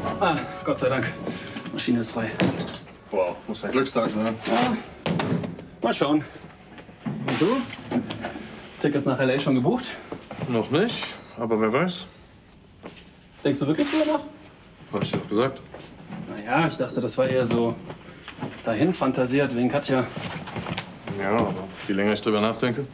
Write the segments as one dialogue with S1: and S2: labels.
S1: Ah, Gott sei Dank. Maschine ist frei.
S2: Wow, muss ein Glückstag sein.
S1: Ja, mal schauen. Und du? Tickets nach L.A. schon gebucht?
S2: Noch nicht, aber wer weiß.
S1: Denkst du wirklich drüber nach?
S2: Hab ich doch gesagt.
S1: Naja, ich dachte, das war eher so dahin fantasiert wegen Katja.
S2: Ja, aber je länger ich drüber nachdenke.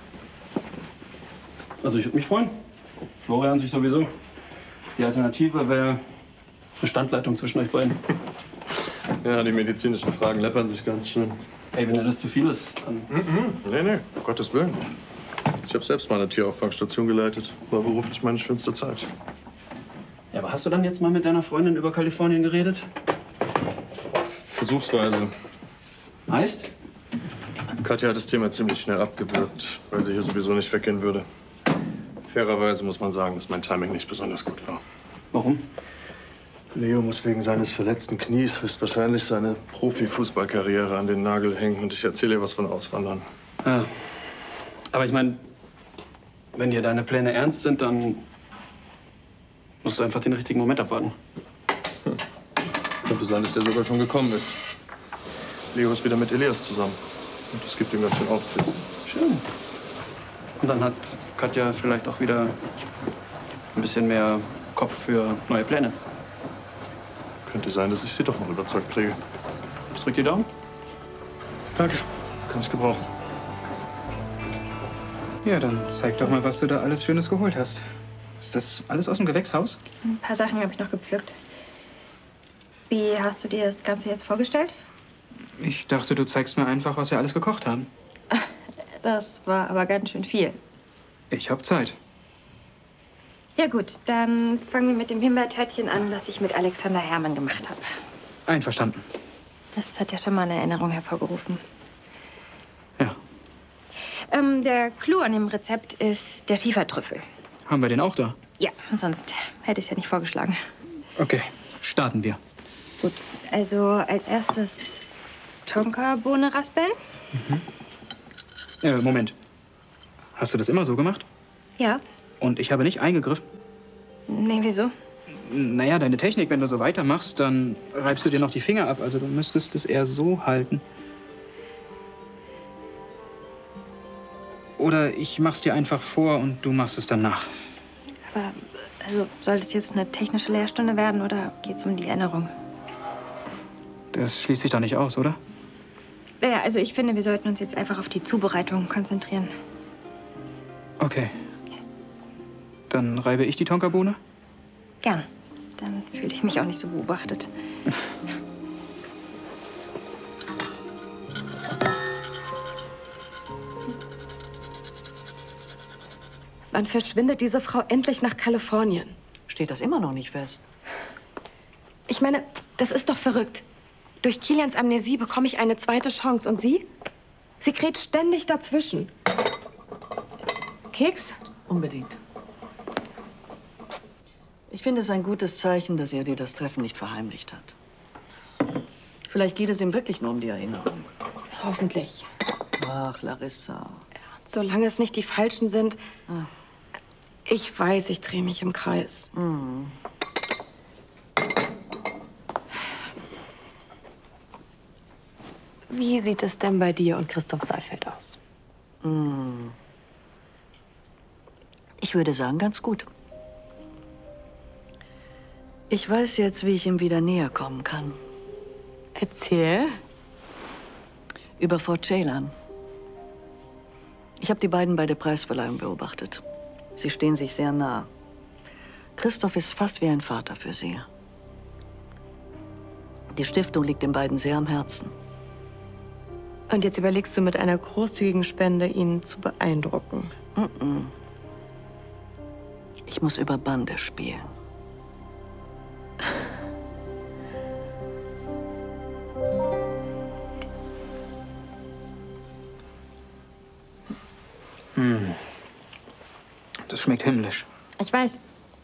S1: Also ich würde mich freuen. Florian sich sowieso. Die Alternative wäre eine Standleitung zwischen euch beiden.
S2: Ja, die medizinischen Fragen läppern sich ganz schön.
S1: Ey, wenn dir das zu viel ist, dann...
S2: Nee, um Gottes Willen. Ich habe selbst mal eine Tierauffangstation geleitet. War beruflich meine schönste Zeit.
S1: Ja, aber hast du dann jetzt mal mit deiner Freundin über Kalifornien geredet?
S2: Versuchsweise.
S1: Heißt?
S2: Katja hat das Thema ziemlich schnell abgewürgt, weil sie hier sowieso nicht weggehen würde. Fairerweise muss man sagen, dass mein Timing nicht besonders gut war.
S1: Warum?
S2: Leo muss wegen seines verletzten Knies höchstwahrscheinlich seine Profifußballkarriere an den Nagel hängen. Und ich erzähle ihr was von Auswandern.
S1: Ja. Aber ich meine, wenn dir deine Pläne ernst sind, dann musst du einfach den richtigen Moment abwarten.
S2: Könnte sein, dass der sogar schon gekommen ist. Leo ist wieder mit Elias zusammen. Und das gibt ihm ganz schön Auftrieb.
S1: Schön. Und dann hat Katja vielleicht auch wieder ein bisschen mehr Kopf für neue Pläne.
S2: Könnte sein, dass ich sie doch noch überzeugt kriege.
S1: Ich drück die Daumen.
S2: Danke. Kann ich gebrauchen.
S3: Ja, dann zeig doch mal, was du da alles Schönes geholt hast. Ist das alles aus dem Gewächshaus?
S4: Ein paar Sachen habe ich noch gepflückt. Wie hast du dir das Ganze jetzt vorgestellt?
S3: Ich dachte, du zeigst mir einfach, was wir alles gekocht haben.
S4: Das war aber ganz schön viel.
S3: Ich hab Zeit.
S4: Ja gut, dann fangen wir mit dem Himbeertörtchen an, das ich mit Alexander Herrmann gemacht habe.
S3: Einverstanden.
S4: Das hat ja schon mal eine Erinnerung hervorgerufen.
S3: Ja.
S4: Der Clou an dem Rezept ist der Schiefertrüffel.
S3: Haben wir den auch da?
S4: Ja, sonst hätte ich es ja nicht vorgeschlagen.
S3: Okay, starten wir.
S4: Gut, also als erstes Tonkabohne raspeln.
S3: Moment. Hast du das immer so gemacht?
S4: Ja.
S3: Und ich habe nicht eingegriffen?
S4: Nee, wieso?
S3: Naja, deine Technik, wenn du so weitermachst, dann reibst du dir noch die Finger ab. Also du müsstest es eher so halten. Oder ich mach's dir einfach vor und du machst es dann nach.
S4: Aber, also, soll das jetzt eine technische Lehrstunde werden oder geht's um die Erinnerung?
S3: Das schließt sich doch nicht aus, oder?
S4: Naja, also ich finde, wir sollten uns jetzt einfach auf die Zubereitung konzentrieren.
S3: Okay. Dann reibe ich die Tonkabohne?
S4: Gern. Dann fühle ich mich auch nicht so beobachtet.
S5: Wann verschwindet diese Frau endlich nach Kalifornien?
S6: Steht das immer noch nicht fest?
S5: Ich meine, das ist doch verrückt. Durch Kilians Amnesie bekomme ich eine zweite Chance. Und sie? Sie kräht ständig dazwischen. Keks?
S6: Unbedingt. Ich finde es ein gutes Zeichen, dass er dir das Treffen nicht verheimlicht hat. Vielleicht geht es ihm wirklich nur um die Erinnerung.
S5: Hoffentlich.
S6: Ach, Larissa.
S5: Solange es nicht die Falschen sind. Ich weiß, ich drehe mich im Kreis. Wie sieht es denn bei dir und Christoph Saalfeld aus?
S6: Ich würde sagen, ganz gut. Ich weiß jetzt, wie ich ihm wieder näher kommen kann.
S5: Erzähl.
S6: Über Fort Ceylan. Ich habe die beiden bei der Preisverleihung beobachtet. Sie stehen sich sehr nah. Christoph ist fast wie ein Vater für sie. Die Stiftung liegt den beiden sehr am Herzen.
S5: Und jetzt überlegst du mit einer großzügigen Spende, ihn zu beeindrucken.
S6: Ich muss über Bande spielen.
S3: Das schmeckt himmlisch.
S4: Ich weiß.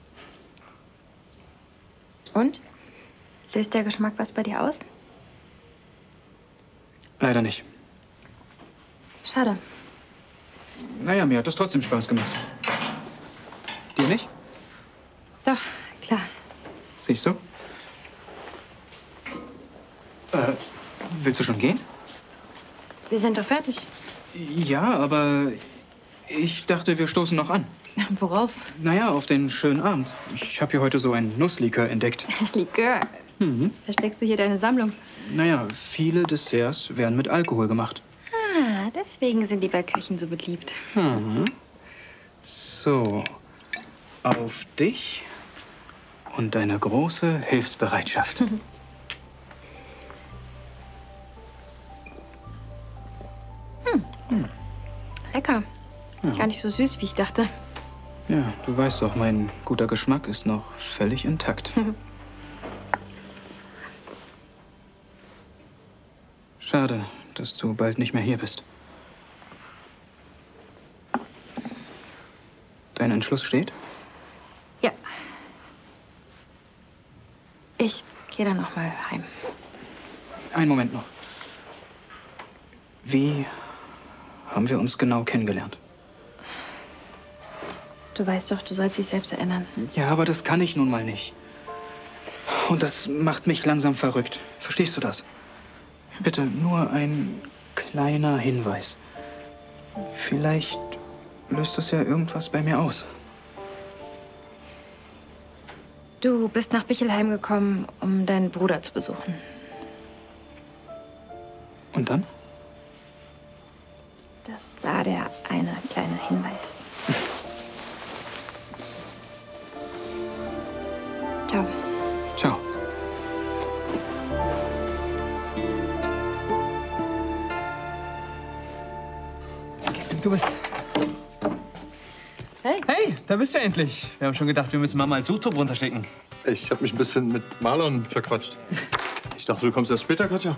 S4: Und? Löst der Geschmack was bei dir aus?
S3: Leider nicht.
S4: Schade.
S3: Naja, mir hat das trotzdem Spaß gemacht. Dir nicht?
S4: Doch, klar.
S3: Siehst du? Willst du schon gehen?
S4: Wir sind doch fertig.
S3: Ja, aber ich dachte, wir stoßen noch an.
S4: Worauf?
S3: Naja, auf den schönen Abend. Ich habe hier heute so ein Nusslikör entdeckt.
S4: Likör. Versteckst du hier deine Sammlung?
S3: Naja, viele Desserts werden mit Alkohol gemacht.
S4: Ah, deswegen sind die bei Köchen so beliebt.
S3: So, auf dich und deine große Hilfsbereitschaft.
S4: Lecker. Gar nicht so süß, wie ich dachte.
S3: Ja, du weißt doch, mein guter Geschmack ist noch völlig intakt. Schade, dass du bald nicht mehr hier bist. Dein Entschluss steht?
S4: Ja. Ich gehe dann noch mal heim.
S3: Einen Moment noch. Wie haben wir uns genau kennengelernt?
S4: Du weißt doch, du sollst dich selbst erinnern.
S3: Ja, aber das kann ich nun mal nicht. Und das macht mich langsam verrückt. Verstehst du das? Bitte nur ein kleiner Hinweis. Vielleicht löst das ja irgendwas bei mir aus.
S4: Du bist nach Bichelheim gekommen, um deinen Bruder zu besuchen.
S3: Und dann?
S4: Das war der eine kleine Hinweis. Ciao.
S3: Ciao.
S7: Du bist... Hey, da bist du endlich. Wir haben schon gedacht, wir müssen Mama als Suchtrupp runterschicken.
S2: Ich habe mich ein bisschen mit Marlon verquatscht. Ich dachte, du kommst erst später, Katja.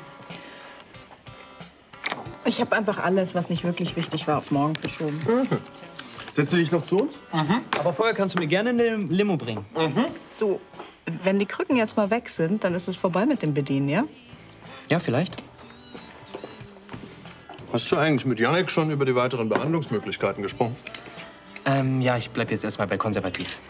S6: Ich habe einfach alles, was nicht wirklich wichtig war, auf morgen verschoben.
S2: Setzt du dich noch zu uns?
S7: Aber vorher kannst du mir gerne eine Limo bringen.
S6: Du, wenn die Krücken jetzt mal weg sind, dann ist es vorbei mit dem Bedienen, ja?
S7: Ja, vielleicht.
S2: Hast du eigentlich mit Jannik schon über die weiteren Behandlungsmöglichkeiten gesprochen?
S7: Ja, ich bleib jetzt erstmal bei konservativ.